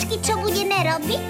Maľačky, čo budeme robiť?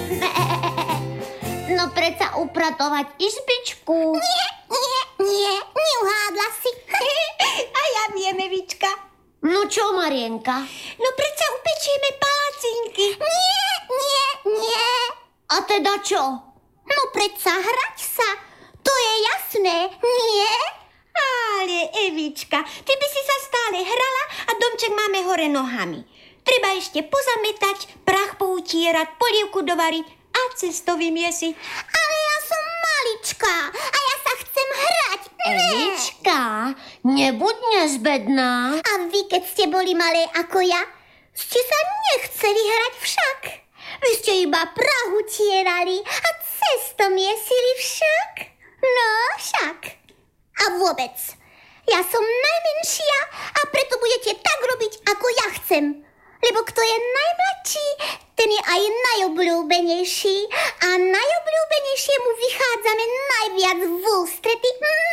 No predsa upratovať izbičku. Nie, neuhádla si. A ja viem, Evička. No čo, Marienka? No predsa upečieme palacinky. Nie. A teda čo? No predsa hrať sa. To je jasné, nie? Ale Evička, ty by si sa stále hrala a domček máme hore nohami. Treba ešte pozametať, prach poutierať, polievku dovariť a cesto vymiesiť. Ale ja som maličká a ja sa chcem hrať. Evička, nebuď nezbedná. A vy, keď ste boli malé ako ja, ste sa nechceli hrať však. Vy ste iba prahu tierali a cesto miesili však. No však. A vôbec, ja som najmenšia a preto budete tak robiť, ako ja chcem. Lebo kto je najmladší, ten je aj najobľúbenejší a najobľúbenejšiemu vychádzame najviac v ústrety.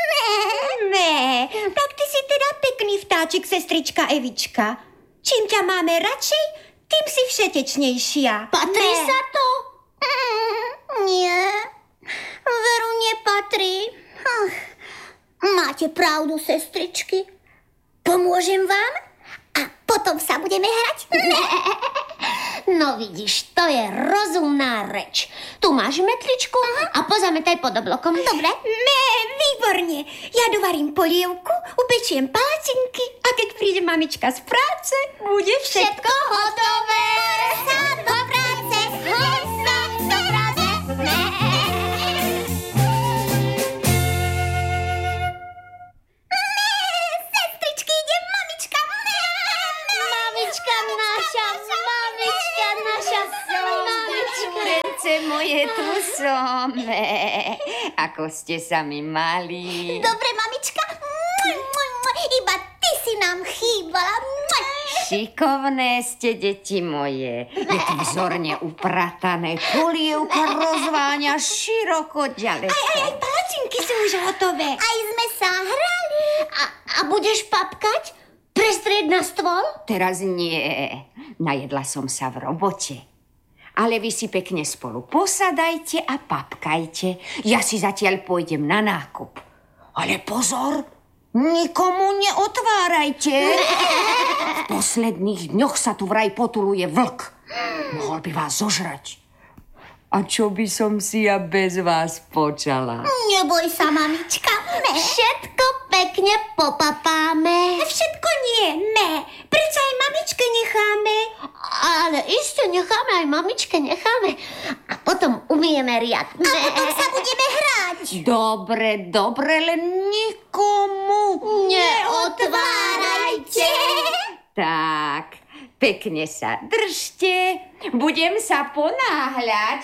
Tak ty si teda pekný vtáčik, sestrička Evička. Čím ťa máme radšej, tým si všetečnejšia. Patrí sa to? Nie, veru nepatrí. Máte pravdu, sestričky. Pomôžem vám a potom sa budeme hrať. No vidíš, to je rozumná reč. Tu máš metličku a pozametaj pod oblokom. Dobre. Výborne. Ja dovarím polievku, upečiem palacinky a keď príde mamička z práce, bude všetko hotové. Do práce. Do práce. Sestričky, ide mamička. Mamička naša, Rence moje, tu som. Ako ste sa mi mali. Dobre, mamička. Iba ty si nám chýbala. Šikovné ste, deti moje. Je tu vzorne upratané. Polievka rozváňa široko ďaleko. Aj palacinky sú už hotové. Aj sme sa hrali. A budeš papkať? Prestrieť na stôl? Teraz nie. Najedla som sa v robote. Ale vy si pekne spolu posadajte a papkajte. Ja si zatiaľ pôjdem na nákup. Ale pozor, nikomu neotvárajte. V posledných dňoch sa tu vraj potuluje vlk. Mohol by vás zožrať. A čo by som si ja bez vás počala? Neboj sa, mamička. Všetko pekne popapáme. Všetko nie, Prečo aj mamičke necháme? Ale iste necháme, aj mamičke necháme. A potom umieme riad. A potom sa budeme hrať. Dobre, len nikomu Neotvárajte. Tak, pekne sa držte. Budem sa ponáhľať.